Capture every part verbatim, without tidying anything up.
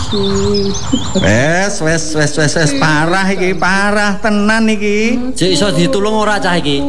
Wes, wes, wes, wes, wes, parah iki, parah tenan iki. Cek iso ditulung ora cah iki?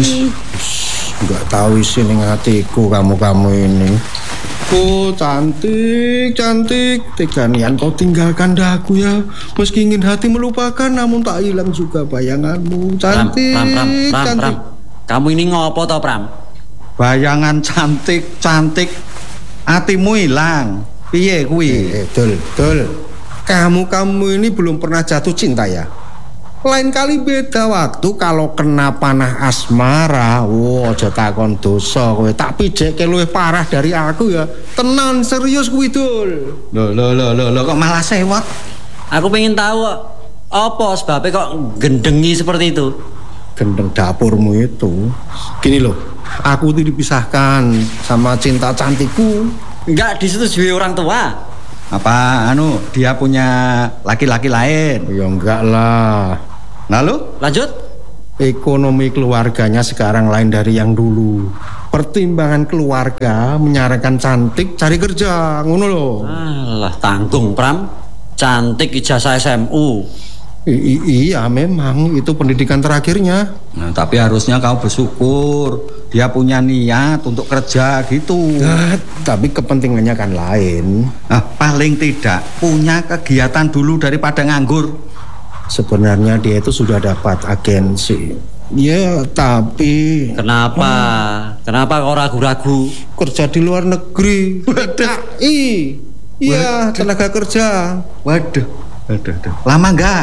Enggak tahu isi ning hatiku kamu-kamu ini. Oh cantik, cantik, teganian kau tinggalkan daku ya. Meski ingin hati melupakan, namun tak hilang juga bayanganmu. Cantik, Pram, Pram, Pram, Pram, cantik. Pram. Kamu ini ngopo toh Pram? Bayangan cantik, cantik, hatimu hilang. Piye kuwi? Eh, dul, dul. Kamu-kamu ini belum pernah jatuh cinta ya? Lain kali beda waktu kalau kena panah asmara. Wow, aja takon dosa kowe. Tak pijeke luwih parah dari aku ya. Tenan serius kuwi, Dul. Loh, loh, loh, loh, loh, kok malah sewot? Aku pengen tahu apa sebabnya kok gendengi seperti itu. Gendeng dapurmu itu. Gini loh, aku itu dipisahkan sama cinta cantikku. Enggak disetujui orang tua. Apa anu dia punya laki-laki lain? Ya enggak lah. Lalu? Lanjut. Ekonomi keluarganya sekarang lain dari yang dulu. Pertimbangan keluarga menyarankan cantik cari kerja, ngono loh. Alah, tanggung Pram. Cantik ijazah S M U. I i iya memang itu pendidikan terakhirnya. Nah, tapi harusnya kau bersyukur dia punya niat untuk kerja gitu. Nah, tapi kepentingannya kan lain. Nah, paling tidak punya kegiatan dulu daripada nganggur. Sebenarnya dia itu sudah dapat agensi. Ya, tapi Kenapa? Hmm. Kenapa kau ragu-ragu? kerja di luar negeri. Waduh. I, iya, tenaga kerja. Waduh, waduh, waduh. Lama enggak?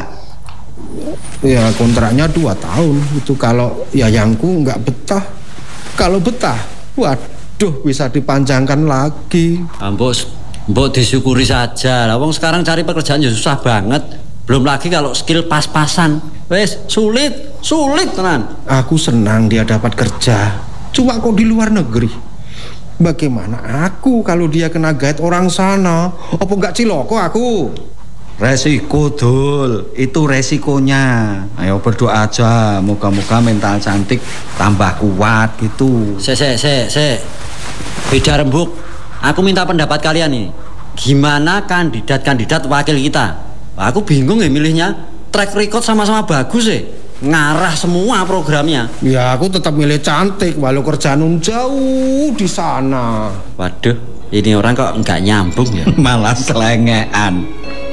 Ya kontraknya dua tahun. Itu kalau yayangku nggak betah. Kalau betah, waduh bisa dipanjangkan lagi. Ambos, mbok disyukuri saja. Lah wong sekarang cari pekerjaan ya susah banget. Belum lagi kalau skill pas-pasan. Wes, sulit, sulit tenan. Aku senang dia dapat kerja. Cuma kok di luar negeri. Bagaimana aku kalau dia kena guide orang sana? Apa nggak ciloko aku? Resiko Dul, itu resikonya. Ayo berdoa aja, moga-moga mental cantik tambah kuat gitu. Se se se se. Beda rembuk. Aku minta pendapat kalian nih. Gimana kandidat-kandidat wakil kita? Aku bingung ya milihnya. Track record sama-sama bagus ya. Ngarah semua programnya. Ya aku tetap milih cantik walau kerjaan jauh di sana. Waduh, ini orang kok nggak nyambung ya. Malah selengean.